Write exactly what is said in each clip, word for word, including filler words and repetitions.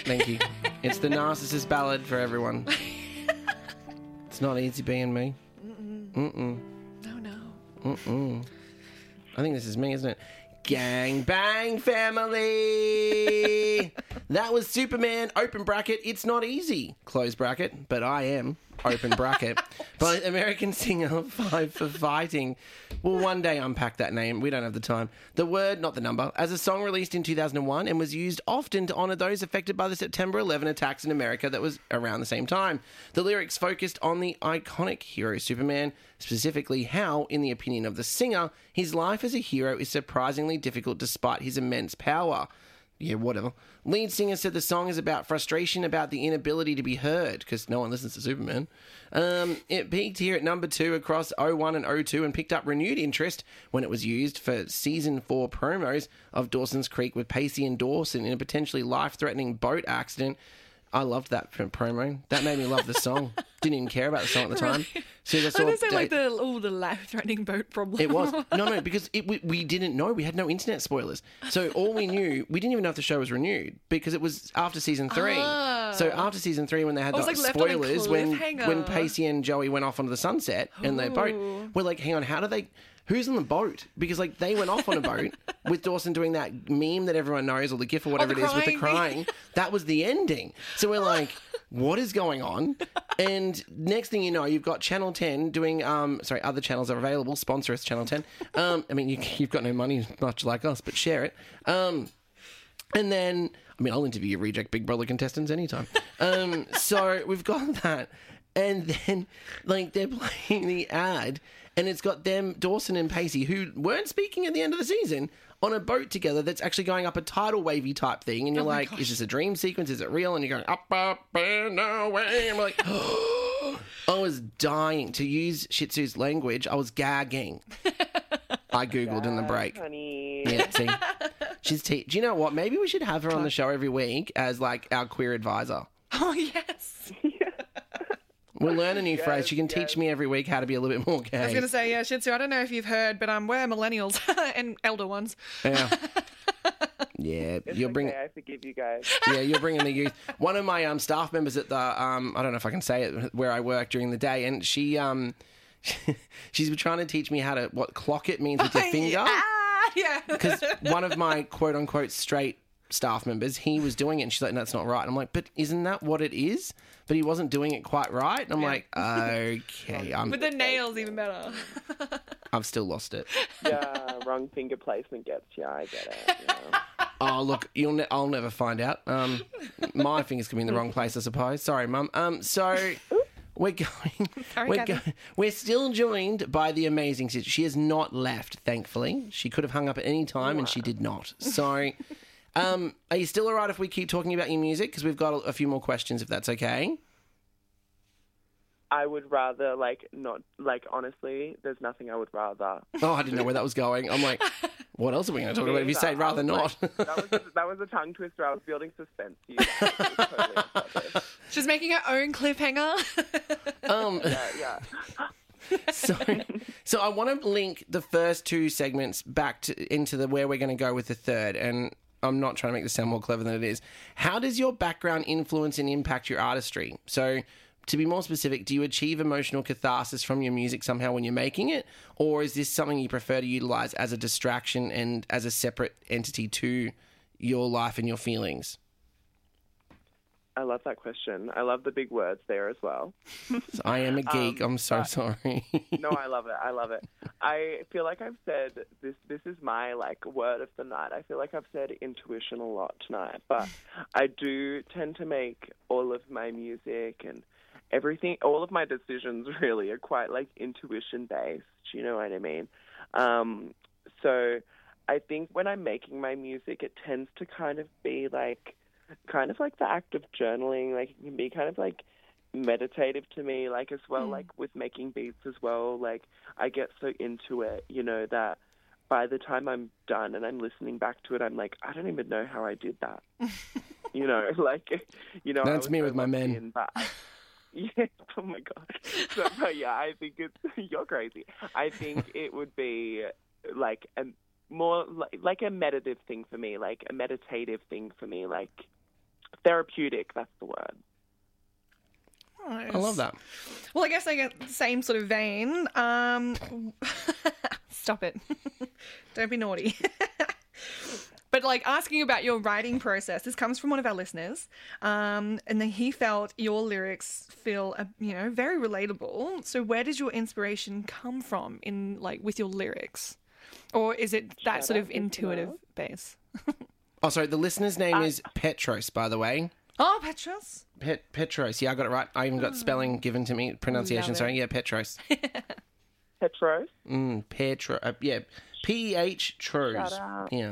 Thank you. It's the narcissist ballad for everyone. It's not easy being me. Mm-mm. Mm-mm. No, no. Mm-mm. I think this is me, isn't it? Gang bang family. That was Superman, open bracket. It's not easy, close bracket, but I am, open bracket. By American singer Five for Fighting. We'll one day unpack that name. We don't have the time. The word, not the number, as a song released in two thousand one and was used often to honour those affected by the September eleventh attacks in America that was around the same time. The lyrics focused on the iconic hero Superman, specifically how, in the opinion of the singer, his life as a hero is surprisingly difficult despite his immense power. Yeah, whatever. Lead singer said the song is about frustration about the inability to be heard, because no one listens to Superman. Um, it peaked here at number two across oh one and oh two and picked up renewed interest when it was used for season four promos of Dawson's Creek with Pacey and Dawson in a potentially life-threatening boat accident. I loved that promo. That made me love the song. Didn't even care about the song at the time. Really? So that's I all. was say like the oh the life-threatening boat problem. It was no, no, because it, we, we didn't know. We had no internet spoilers, so all we knew, we didn't even know if the show was renewed because it was after season three. Oh. So after season three, when they had I was, the like, left on a spoilers, when cliffhanger. when Pacey and Joey went off onto the sunset in their boat, we're like, hang on, how do they? Who's on the boat? Because like they went off on a boat with Dawson doing that meme that everyone knows, or the GIF or whatever the it is with the crying. crying. That was the ending. So we're like, what is going on? And next thing you know, you've got Channel ten doing, um, sorry, other channels are available. Sponsor us, Channel ten. Um, I mean, you, you've got no money, much like us, but share it. Um, and then, I mean, I'll interview your reject Big Brother contestants anytime. Um, so we've got that. And then, like, they're playing the ad, and it's got them, Dawson and Pacey, who weren't speaking at the end of the season, on a boat together that's actually going up a tidal wavy type thing. And you're Oh my like, gosh. is this a dream sequence? Is it real? And you're going, up, up, and away. I'm like, I was dying. To use Shih Tzu's language, I was gagging. I Googled in the break. Honey. Yeah, see? She's te- Do you know what? Maybe we should have her on the show every week as, like, our queer advisor. Oh yes. We'll learn a new Yes, phrase. She can yes. teach me every week how to be a little bit more gay. I was going to say, yeah, Shih Tzu, I don't know if you've heard, but um, we're millennials and elder ones. Yeah. Yeah, It's you're bringing. okay, I forgive you guys. Yeah, you're bringing the youth. One of my um staff members at the um I don't know if I can say it where I work during the day, and she um she's been trying to teach me how to what clock it means with your finger, Ah, yeah. because one of my quote unquote straight staff members, he was doing it, and she's like, no, that's not right. And I'm like, but isn't that what it is? But he wasn't doing it quite right. And I'm Yeah. like, okay, I'm With the nails, even better. I've still lost it. Yeah, wrong finger placement gets you. I get it. Yeah. Oh, look, you'll ne- I'll never find out. Um, my fingers could be in the wrong place, I suppose. Sorry, Mum. Um, so we're going. Sorry, we're, Gabby. we're still joined by the amazing sister. She has not left, thankfully. She could have hung up at any time, and she did not. So, um, are you still all right if we keep talking about your music? Because we've got a, a few more questions, if that's okay. I would rather, like, not, like, honestly, there's nothing I would rather. Oh, I didn't know where that was going. I'm like, what else are we going to talk about if you say rather I was not? like- that, was, that was a tongue twister. I was building suspense to you guys. It was totally on purpose. She's making her own cliffhanger. um, Yeah, yeah. So, so I want to link the first two segments back to, into the where we're going to go with the third, and I'm not trying to make this sound more clever than it is. How does your background influence and impact your artistry? So, to be more specific, do you achieve emotional catharsis from your music somehow when you're making it, or is this something you prefer to utilize as a distraction and as a separate entity to your life and your feelings? I love that question. I love the big words there as well. So I am a geek. Um, I'm so but- sorry. No, I love it. I love it. I feel like I've said this. This is my like word of the night. I feel like I've said intuition a lot tonight, but I do tend to make all of my music and everything, all of my decisions really are quite like intuition based. You know what I mean? Um, so I think when I'm making my music, it tends to kind of be like, kind of like the act of journaling. Like it can be kind of like meditative to me, like as well, Mm. like with making beats as well. Like I get so into it, you know, that by the time I'm done and I'm listening back to it, I'm like, I don't even know how I did that. You know, like, you know, I That's was me so with my locked men. in, but yeah, oh my god. So, but yeah, I think it's you're crazy. I think it would be like a more like, like a meditative thing for me, like a meditative thing for me, like therapeutic. That's the word. Nice. I love that. Well, I guess I get the same sort of vein. Um, stop it. Don't be naughty. But, like, asking about your writing process, this comes from one of our listeners, um, and then he felt your lyrics feel, uh, you know, very relatable. So where does your inspiration come from in, like, with your lyrics? Or is it that Shout sort out of to intuitive Noel. base? Oh, sorry. The listener's name is Petros, by the way. Oh, Petros. Pet Petros. Yeah, I got it right. I even got spelling given to me. Pronunciation. Love Sorry. it. Yeah, Petros. Petros. Mm, Petro. Uh, yeah, P H Tros. Shout out. Yeah.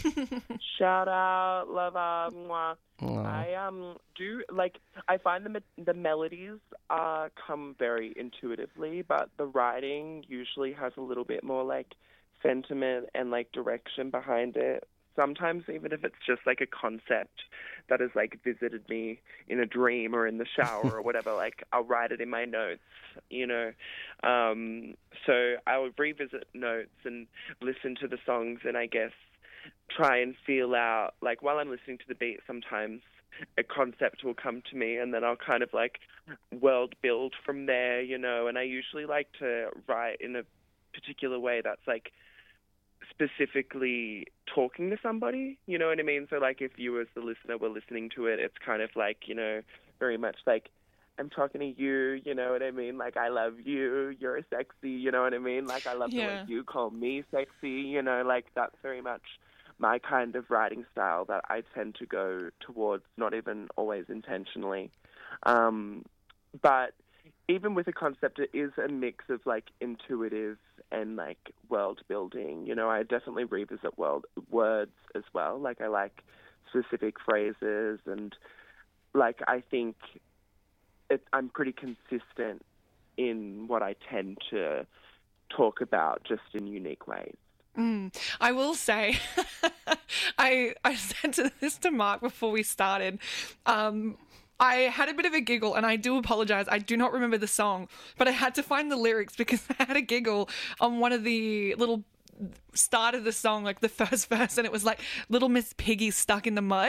Shout out, love, uh, mwah. Oh. I um do like I find the me- the melodies uh come very intuitively, but the writing usually has a little bit more like sentiment and like direction behind it. Sometimes even if it's just like a concept that has like visited me in a dream or in the shower or whatever, like I'll write it in my notes, you know. Um, so I would revisit notes and listen to the songs and I guess try and feel out, like while I'm listening to the beat, sometimes a concept will come to me and then I'll kind of like world build from there, you know, and I usually like to write in a particular way that's like specifically talking to somebody, you know what I mean? So like if you as the listener were listening to it, it's kind of like, you know, very much like I'm talking to you, you know what I mean? Like, I love you, you're sexy, you know what I mean? Like, I love Yeah. the way you call me sexy, you know, like that's very much my kind of writing style that I tend to go towards, not even always intentionally. Um, but even with a concept, it is a mix of like intuitive and like world building. You know, I definitely revisit world words as well. Like I like specific phrases and like I think it, I'm pretty consistent in what I tend to talk about, just in unique ways. Mm. I will say, I I said to this to Mark before we started. Um, I had a bit of a giggle, and I do apologize. I do not remember the song, but I had to find the lyrics because I had a giggle on one of the little start of the song, like the first verse, and it was like Little Miss Piggy stuck in the mud.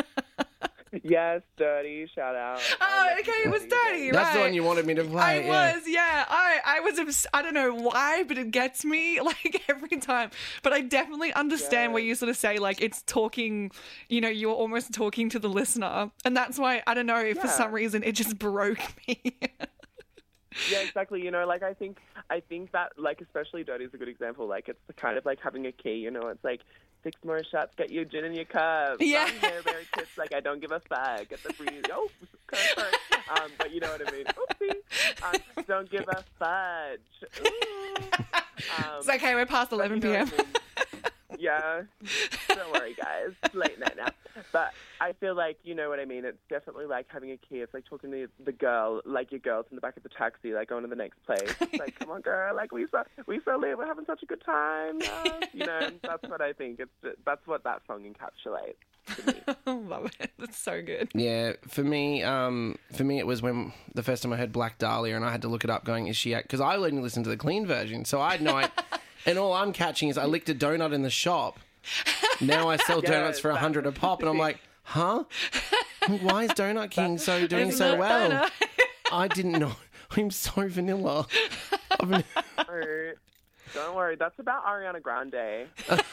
Yes, Dirty, shout out. Oh, okay, it was Dirty, right? That's the one you wanted me to play. I yeah. was, yeah. I, I was, obs- I don't know why, but it gets me like every time. But I definitely understand Yeah. where you sort of say like it's talking, you know, you're almost talking to the listener. And that's why, I don't know, if for Yeah. some reason it just broke me. Yeah, exactly. You know, like I think, I think that, like, especially Dirty is a good example. Like, it's the kind of like having a key. You know, it's like six more shots, get your gin in your cup. Yeah. Long hair, very kids. Like, I don't give a fuck. Get the free. Oh, sorry. Um, but you know what I mean. Oopsie. Um, don't give a fudge. Ooh. Um, It's okay, we're past eleven you know p.m. what I mean? Yeah, don't worry, guys. It's late night now. But I feel like, you know what I mean? It's definitely like having a key. It's like talking to the girl, like your girls in the back of the taxi, like going to the next place. It's like, come on, girl. Like, we so, we so lit. We're having such a good time. Uh, you know, and that's what I think. It's That's what that song encapsulates to me. Love it. That's so good. Yeah, for me, um, for me, it was when the first time I heard Black Dahlia, and I had to look it up. Going, is she? Because I only listened to the clean version, so I had no. And all I'm catching is I licked a donut in the shop. Now I sell Yeah, donuts for a hundred a pop, and I'm like, huh? Why is Donut King so doing It's so not well? donut. I didn't know. I'm so vanilla. I've been- Or, don't worry. That's about Ariana Grande.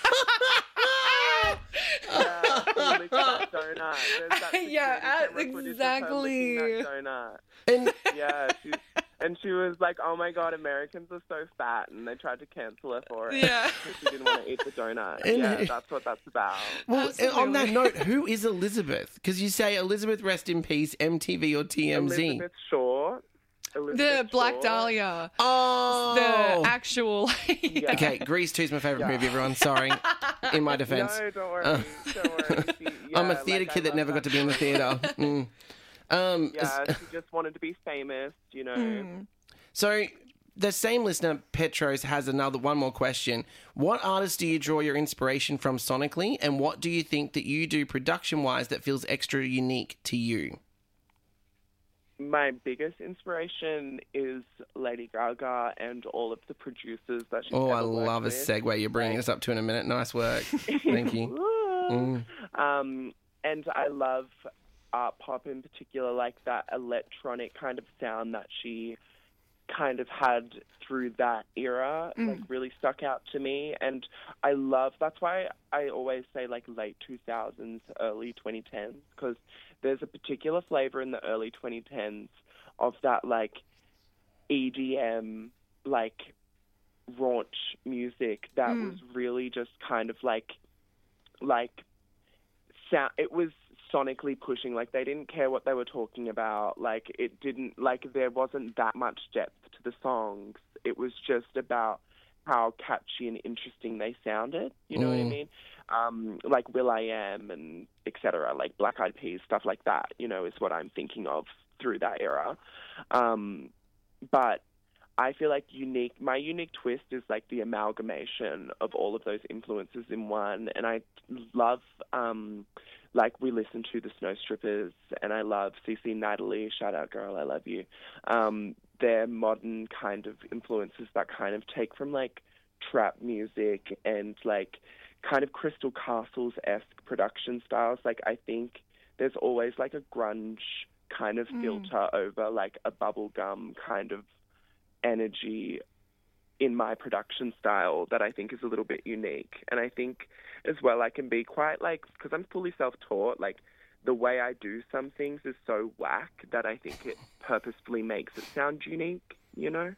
Yeah, she licked that donut. There's that Yeah, security camera footage of her exactly. licking that donut. and Yeah, she, and she was like, "Oh my god, Americans are so fat," and they tried to cancel her for it. Yeah. because she didn't want to eat the donut. And- yeah, that's what that's about. well, and on that Absolutely. note, who is Elizabeth? Because you say Elizabeth, rest in peace, M T V or T M Z. Elizabeth Shaw. The Elizabeth Black Shaw. Dahlia. Oh, The actual. Yeah. okay. Grease two is my favorite Yeah. movie. Everyone, sorry. In my defense, No, don't worry. Uh, don't worry. She, I'm a yeah, theatre like, I kid that love never got to be in the theatre. Mm. Um, Yeah, she just wanted to be famous, you know. So the same listener, Petros, has another one more question. What artists do you draw your inspiration from sonically, and what do you think that you do production-wise that feels extra unique to you? My biggest inspiration is Lady Gaga and all of the producers that she's Oh, ever I worked love a with. segue you're bringing us up to in a minute. Nice work. Thank you. Woo. Mm. Um, and I love art pop in particular, like that electronic kind of sound that she kind of had through that era, Mm. like really stuck out to me. And I love, that's why I always say like late two thousands, early twenty tens, because there's a particular flavor in the early twenty tens of that like E D M, like raunch music that Mm. was really just kind of like, like, sound, it was sonically pushing. Like, they didn't care what they were talking about. Like, it didn't, like, there wasn't that much depth to the songs. It was just about how catchy and interesting they sounded. You know what I Mm. mean? Um, like Will I Am and et cetera, like Black Eyed Peas, stuff like that, you know, is what I'm thinking of through that era. Um, but I feel like unique, my unique twist is like the amalgamation of all of those influences in one. And I love, um, like we listen to the Snow Strippers, and I love C C Natalie, shout out girl, I love you. Um, they're modern kind of influences that kind of take from like trap music and like kind of Crystal Castles-esque production styles. Like, I think there's always like a grunge kind of Mm. filter over like a bubblegum kind of energy in my production style that I think is a little bit unique. And I think as well I can be quite like, because I'm fully self-taught, like the way I do some things is so whack that I think it purposefully makes it sound unique, you know?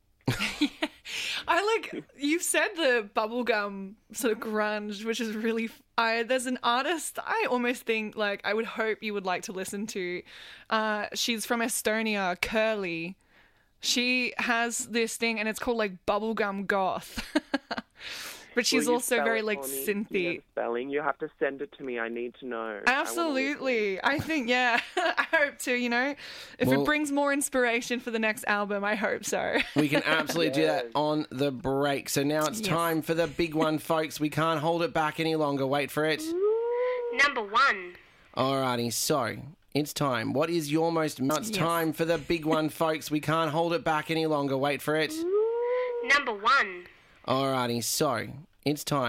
I like, you've said the bubblegum sort of grunge, which is really, I, there's an artist I almost think, like, I would hope you would like to listen to. Uh, she's from Estonia, Curly. She has this thing, and it's called, like, bubblegum goth. But she's Will you also spell very, it like, for me? synthy. You know the spelling. You have to send it to me. I need to know. I wanna listen. Absolutely. I think, yeah, I hope to, you know, if Well- it brings more inspiration for the next album, I hope so. We can absolutely do that Yes. on the break. So now it's Yes. time for the big one, folks. We can't hold it back any longer. Wait for it. Number one. Alrighty, so it's time. What is your most... Now it's Yes. time for the big one, folks. We can't hold it back any longer. Wait for it. Number one. Alrighty, so it's time.